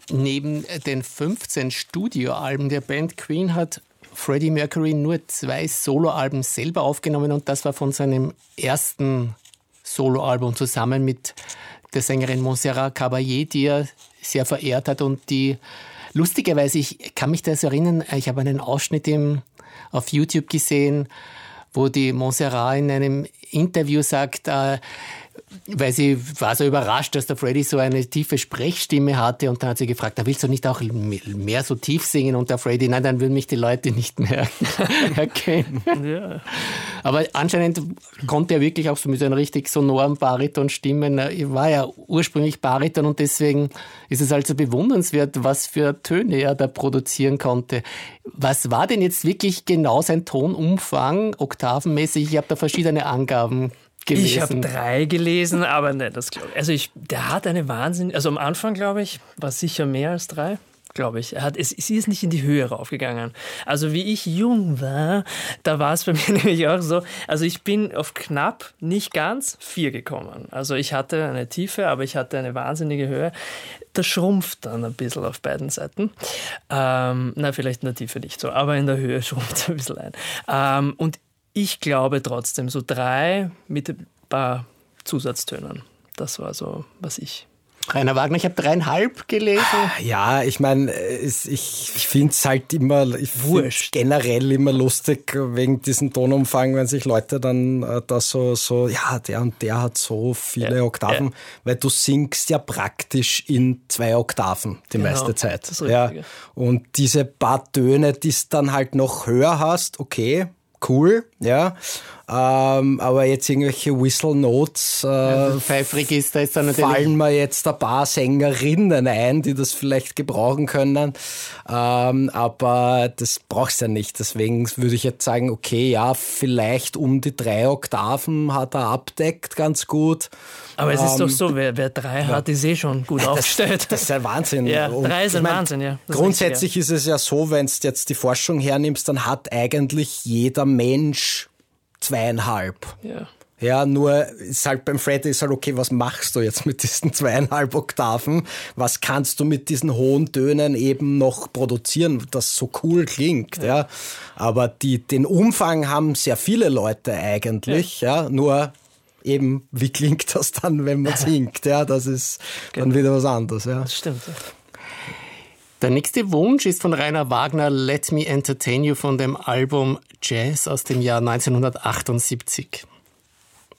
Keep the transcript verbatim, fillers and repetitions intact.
Neben den fünfzehn Studioalben der Band Queen hat Freddie Mercury nur zwei Soloalben selber aufgenommen und das war von seinem ersten Soloalbum zusammen mit der Sängerin Montserrat Caballé, die er sehr verehrt hat und die lustigerweise, ich kann mich das erinnern, ich habe einen Ausschnitt im, auf YouTube gesehen, wo die Montserrat in einem Interview sagt, äh, weil sie war so überrascht, dass der Freddie so eine tiefe Sprechstimme hatte und dann hat sie gefragt, da willst du nicht auch mehr so tief singen? Und der Freddie, nein, dann würden mich die Leute nicht mehr erkennen. Ja. Aber anscheinend konnte er wirklich auch so mit einer richtig sonoren Bariton-Stimme, er war ja ursprünglich Bariton und deswegen ist es also bewundernswert, was für Töne er da produzieren konnte. Was war denn jetzt wirklich genau sein Tonumfang, oktavenmäßig? Ich habe da verschiedene Angaben gelesen. Ich habe drei gelesen, aber ne, das glaube ich. Also ich, der hat eine Wahnsinn. Also am Anfang, glaube ich, war sicher mehr als drei. Glaube ich. Er hat, es, sie ist nicht in die Höhe raufgegangen. Also wie ich jung war, da war es bei mir nämlich auch so. Also ich bin auf knapp, nicht ganz, vier gekommen. Also ich hatte eine Tiefe, aber ich hatte eine wahnsinnige Höhe. Das schrumpft dann ein bisschen auf beiden Seiten. Ähm, na, vielleicht in der Tiefe nicht so, aber in der Höhe schrumpft es ein bisschen ein. Ähm, und ich glaube trotzdem so drei mit ein paar Zusatztönen. Das war so, was ich... Rainer Wagner, ich habe dreieinhalb gelesen. Ja, ich meine, ich, ich finde es halt immer, ich wurscht, generell immer lustig wegen diesem Tonumfang, wenn sich Leute dann äh, da so, so, ja, der und der hat so viele ja, Oktaven, ja. Weil du singst ja praktisch in zwei Oktaven die genau, meiste Zeit. Das ist ja. Und diese paar Töne, die es dann halt noch höher hast, okay, cool, ja. Ähm, aber jetzt irgendwelche Whistle Notes äh, also Pfeifregister ist dann natürlich fallen mir jetzt ein paar Sängerinnen ein, die das vielleicht gebrauchen können. Ähm, aber das brauchst du ja nicht. Deswegen würde ich jetzt sagen, okay, ja, vielleicht um die drei Oktaven hat er abdeckt ganz gut. Aber es ähm, ist doch so, wer, wer drei ja. hat, ist eh schon gut das, aufgestellt. Das ist ein Wahnsinn. Ja, drei ist ein ich mein, Wahnsinn, ja. Das grundsätzlich ist, ist es ja so, wenn du jetzt die Forschung hernimmst, dann hat eigentlich jeder Mensch zweieinhalb. Ja. Ja, nur ist halt beim Freddy ist halt, okay, was machst du jetzt mit diesen zweieinhalb Oktaven? Was kannst du mit diesen hohen Tönen eben noch produzieren, das so cool klingt, ja? ja. Aber die, den Umfang haben sehr viele Leute eigentlich, ja, ja? Nur eben, wie klingt das dann, wenn man singt, ja? Das ist genau. Dann wieder was anderes, ja. Das stimmt, ja. Der nächste Wunsch ist von Rainer Wagner, Let Me Entertain You von dem Album Jazz aus dem Jahr neunzehnhundertachtundsiebzig.